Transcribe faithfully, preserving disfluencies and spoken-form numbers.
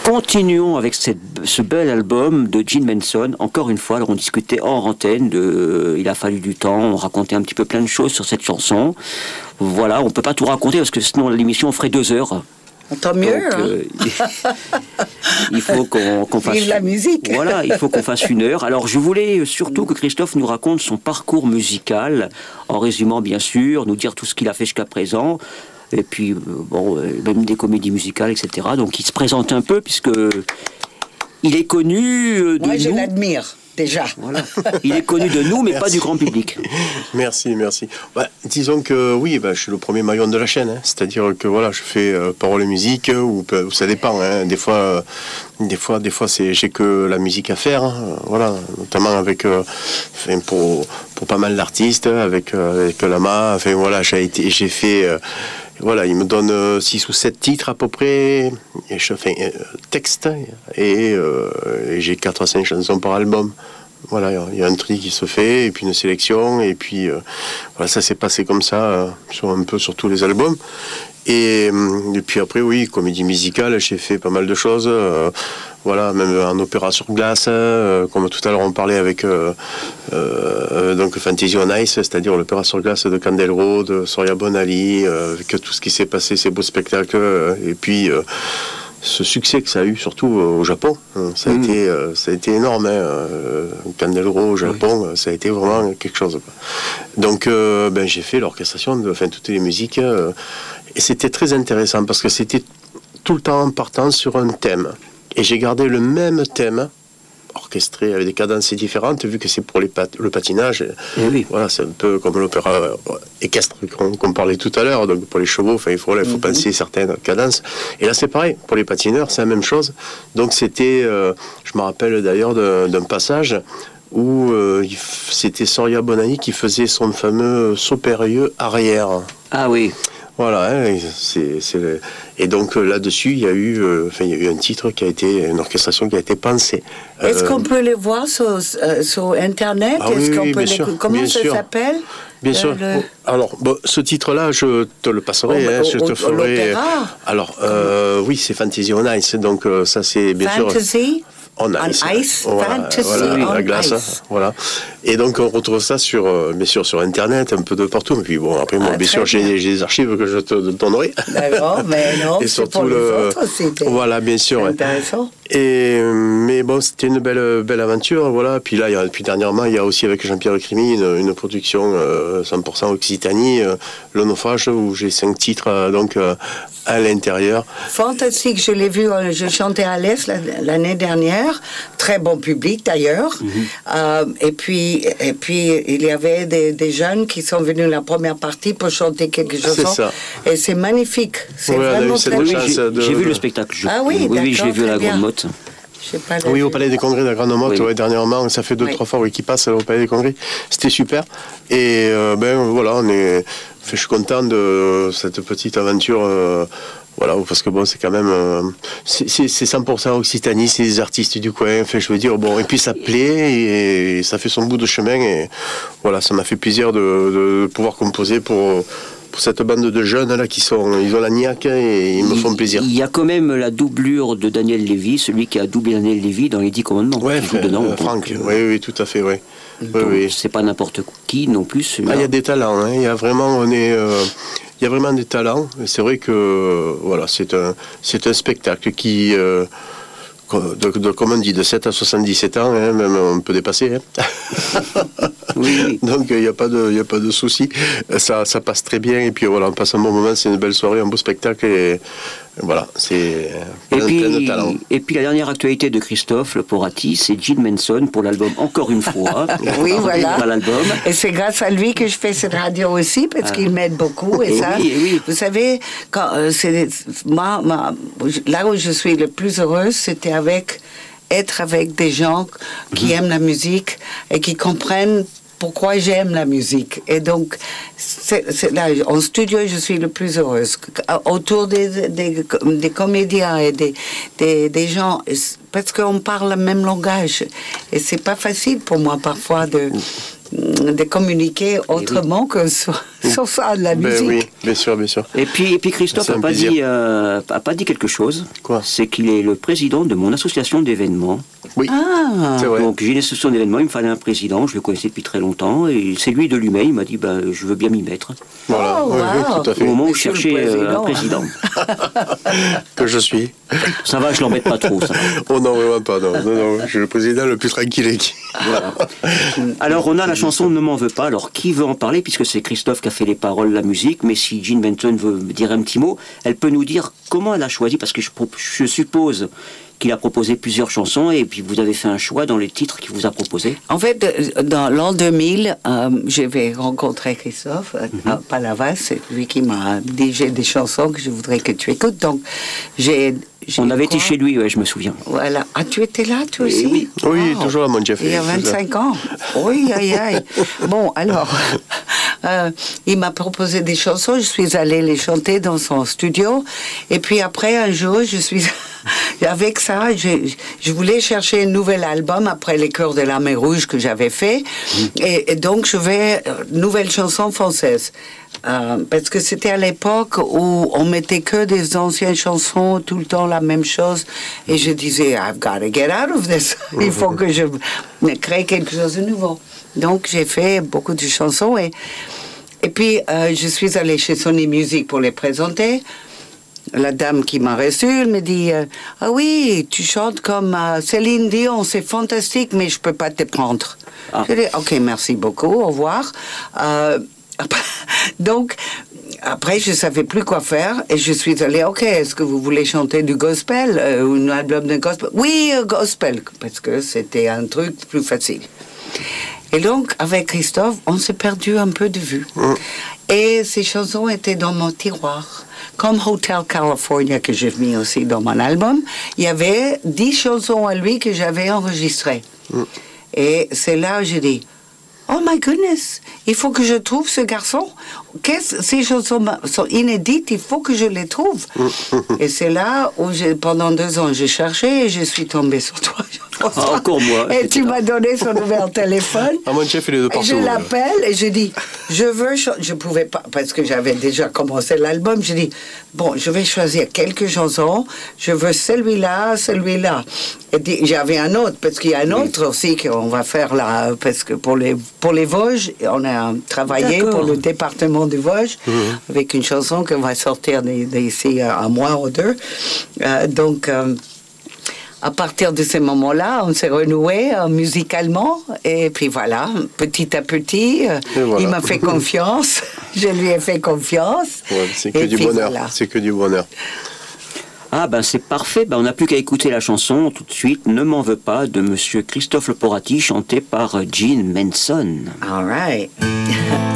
continuons avec cette, ce bel album de Gene Manson. Encore une fois, alors on discutait hors antenne de euh, il a fallu du temps, on racontait un petit peu plein de choses sur cette chanson. Voilà, on peut pas tout raconter parce que sinon l'émission ferait deux heures. Tant mieux. Donc, hein. euh, il faut qu'on, qu'on fasse. Vive la musique. Voilà, il faut qu'on fasse une heure. Alors, je voulais surtout que Christophe nous raconte son parcours musical, en résumant bien sûr, nous dire tout ce qu'il a fait jusqu'à présent, et puis bon, même des comédies musicales, et cetera. Donc, il se présente un peu puisque il est connu de Moi, je nous. l'admire. Déjà. Voilà. Il est connu de nous, mais merci. Pas du grand public. Merci, merci. Bah, disons que oui, bah, je suis le premier maillon de la chaîne. Hein. C'est-à-dire que voilà, je fais euh, parole et musique, ou, ou ça dépend. Hein. Des fois, euh, des fois, des fois, c'est j'ai que la musique à faire. Hein. Voilà, notamment avec euh, enfin, pour pour pas mal d'artistes, avec euh, avec Lama. Enfin voilà, j'ai été, j'ai fait. Euh, Voilà, il me donne six ou sept titres à peu près, et je fais euh, texte, et, euh, et j'ai quatre à cinq chansons par album. Voilà, il y a un tri qui se fait, et puis une sélection, et puis euh, voilà, ça s'est passé comme ça, euh, sur un peu sur tous les albums. Et, et puis après, oui, comédie musicale, j'ai fait pas mal de choses. Euh, voilà, même un opéra sur glace, euh, comme tout à l'heure on parlait avec euh, euh, donc Fantasy on Ice, c'est-à-dire l'opéra sur glace de Candel Road, Soria Bonali, euh, avec tout ce qui s'est passé, ces beaux spectacles, euh, et puis euh, ce succès que ça a eu, surtout euh, au Japon, hein, ça, a mmh. été, euh, ça a été énorme. Hein, euh, Candel Road au Japon, oui. Ça a été vraiment quelque chose. Quoi. Donc, euh, ben, j'ai fait l'orchestration de enfin, toutes les musiques, euh, et c'était très intéressant parce que c'était tout le temps en partant sur un thème. Et j'ai gardé le même thème, orchestré avec des cadences différentes, vu que c'est pour les pat- le patinage. Et oui. Voilà, c'est un peu comme l'opéra euh, équestre qu'on, qu'on parlait tout à l'heure. Donc pour les chevaux, enfin, il faut, là, il faut mm-hmm. penser certaines cadences. Et là, c'est pareil. Pour les patineurs, c'est la même chose. Donc c'était, euh, je me rappelle d'ailleurs d'un, d'un passage où euh, c'était Soria Bonani qui faisait son fameux saut périlleux arrière. Ah oui. Voilà, hein, c'est, c'est le... et donc là-dessus, il y a eu, euh, enfin, il y a eu un titre qui a été, une orchestration qui a été pensée. Est-ce euh... qu'on peut les voir sur, euh, sur Internet? Ah, Est-ce oui, qu'on oui, peut les... sûr, Comment ça sûr. s'appelle? Bien sûr. Le... Alors, bon, ce titre-là, je te le passerai. Oh, hein, je oh, te ferai. L'opéra. Alors, euh, oui, c'est Fantasy on Ice, donc euh, ça c'est bien Fantasy? sûr. Fantasy on ice, on ice, voilà, fantasy voilà, on la glace, ice. Voilà. Et donc on retrouve ça sur, euh, bien sûr, sur Internet, un peu de partout. Et puis bon, après moi, ah, bien sûr, j'ai, j'ai des archives que je te donnerai. D'accord, mais non, et c'est surtout pour le, les autres, c'était voilà, bien sûr. intéressant. Et mais bon, c'était une belle, belle aventure, voilà. Puis là, il y a, puis dernièrement, il y a aussi avec Jean-Pierre Crimi une, une production euh, cent pour cent Occitanie, euh, Le Naufrage, où j'ai cinq titres euh, donc euh, à l'intérieur. Fantastique, je l'ai vu, je chantais à l'Est l'année dernière, très bon public d'ailleurs. Mm-hmm. Euh, et puis, et puis il y avait des, des jeunes qui sont venus la première partie pour chanter quelque chose. C'est ça. Et c'est magnifique. C'est ouais, vraiment très oui, bien. J'ai, de, j'ai vu de... le spectacle. Je... Ah oui, oui, oui, je l'ai vu à la bien. Grande Motte. Oui, au Palais des Congrès de la Grande Motte, oui. ouais, dernièrement, ça fait deux, oui. trois fois oui, qu'il passe au Palais des Congrès. C'était super. Et euh, ben voilà, on est... enfin, je suis content de cette petite aventure. Euh, voilà, parce que bon, c'est quand même. Euh, c'est, c'est, c'est cent pour cent Occitanie, c'est des artistes du coin. Enfin, je veux dire, bon, et puis ça plaît et, et ça fait son bout de chemin. Et voilà, ça m'a fait plaisir de, de pouvoir composer pour. Pour cette bande de jeunes là qui sont, ils ont la niaque et ils me font plaisir. Il y a quand même la doublure de Daniel Lévy, celui qui a doublé Daniel Lévy dans Les Dix Commandements. Ouais, frère, dedans, euh, Franck. Donc, oui, oui, tout à fait, oui. Donc, oui, oui. C'est pas n'importe qui non plus. Ah, il y a des talents. Hein. Il y a vraiment, on est, euh, il y a vraiment des talents. C'est vrai que voilà, c'est un, c'est un spectacle qui. Euh, De, de, comme on dit, de sept à soixante-dix-sept ans, hein, même on peut dépasser. Hein. Oui. Donc il n'y a pas de, y a pas de souci. Ça, ça passe très bien. Et puis voilà, on passe un bon moment, c'est une belle soirée, un beau spectacle. Et voilà, c'est plein, et puis, plein de talent. Et puis la dernière actualité de Christophe Le Porati, c'est Gene Manson pour l'album Encore une fois. Oui, voilà. L'album. Et c'est grâce à lui que je fais cette radio aussi, parce ah. qu'il m'aide beaucoup. Et, et ça, oui, et oui. Vous savez, quand, euh, c'est, moi, moi, là où je suis le plus heureuse, c'était avec être avec des gens qui mmh. aiment la musique et qui comprennent pourquoi j'aime la musique. Et donc, c'est, c'est là, en studio, je suis le plus heureuse. Autour des, des, des comédiens et des, des, des gens, parce qu'on parle le même langage. Et c'est pas facile pour moi, parfois, de, de communiquer autrement que sur, sur ça, de la Ben musique. oui, bien sûr, bien sûr. Et puis, et puis Christophe C'est un n'a pas, plaisir. dit, euh, a pas dit quelque chose. Quoi? C'est qu'il est le président de mon association d'événements. Oui, Ah, c'est vrai. Donc j'ai une association d'événements, il me fallait un président, je le connaissais depuis très longtemps, et c'est lui de lui-même, il m'a dit ben, je veux bien m'y mettre. Voilà, Oh, oui, oui, wow. tout à Au fait. moment où je Monsieur le cherchais euh, un président. président. Que je suis. Ça va, je l'embête pas trop, ça va. Oh non, vraiment pas, non. non, non. Je suis le président le plus tranquille. qui- Voilà. Alors on a la chanson Ne m'en veux pas, alors qui veut en parler, puisque c'est Christophe qui a fait les paroles, la musique, mais si Jean Benton veut me dire un petit mot, elle peut nous dire comment elle a choisi, parce que je, pro- je suppose qu'il a proposé plusieurs chansons, et puis vous avez fait un choix dans les titres qu'il vous a proposés. en fait, euh, dans l'an deux mille, euh, j'avais rencontré Christophe euh, à Palavas. C'est lui qui m'a dit j'ai des chansons que je voudrais que tu écoutes. Donc, j'ai. j'ai On avait quoi été chez lui, ouais, je me souviens. Voilà. Ah, tu étais là, toi aussi? oui. Oui, Wow. toujours à mon Jeff. Il y a vingt-cinq ans. Oui, aïe, aïe. Bon, alors, euh, il m'a proposé des chansons. Je suis allée les chanter dans son studio. Et puis après, un jour, je suis. Avec ça, je, je voulais chercher un nouvel album après les Chœurs de la Mer Rouge que j'avais fait. Et, et donc, je vais. Euh, nouvelle chanson française. Euh, parce que c'était à l'époque où on mettait que des anciennes chansons, tout le temps la même chose. Et je disais, I've got to get out of this. Il faut que je crée quelque chose de nouveau. Donc j'ai fait beaucoup de chansons. Et, et puis euh, je suis allée chez Sony Music pour les présenter. La dame qui m'a reçue, elle me dit euh, ah oui, tu chantes comme euh, Céline Dion, c'est fantastique, mais je peux pas te prendre. Ah. Je dis ok, merci beaucoup, au revoir. Euh, donc, après, je savais plus quoi faire et je suis allée, ok, est-ce que vous voulez chanter du gospel euh, ou un album de gospel? Oui, euh, gospel, parce que c'était un truc plus facile. Et donc, avec Christophe, on s'est perdu un peu de vue. Mm. Et ces chansons étaient dans mon tiroir. Comme Hotel California, que j'ai mis aussi dans mon album, il y avait dix chansons à lui que j'avais enregistrées. Mm. Et c'est là où j'ai dit, oh my goodness, il faut que je trouve ce garçon. Qu'est-ce, ces chansons sont inédites, il faut que je les trouve. Et c'est là où, j'ai, pendant deux ans, j'ai cherché et je suis tombée sur toi. Ah, encore moi. Et tu m'as donné son numéro de téléphone. Ah, mon Jeff, il est de Et partout. je là. l'appelle et je dis, je veux, cho- je pouvais pas, parce que j'avais déjà commencé l'album, je dis, bon, je vais choisir quelques chansons, je veux celui-là, celui-là. Et di- j'avais un autre, parce qu'il y a un autre aussi qu'on va faire là, parce que pour les, pour les Vosges, on a travaillé D'accord. pour le département du Vosges, avec une chanson qu'on va sortir d- d'ici à un mois ou deux. Euh, donc, euh, à partir de ce moment-là, on s'est renoué euh, musicalement. Et puis voilà, petit à petit, euh, Et voilà. il m'a fait confiance. Je lui ai fait confiance. Ouais, c'est que Et du puis bonheur. voilà. C'est que du bonheur. Ah ben c'est parfait, ben, on n'a plus qu'à écouter la chanson tout de suite, Ne m'en veux pas, de Monsieur Christophe Leporati, chantée par Jean Manson. All right.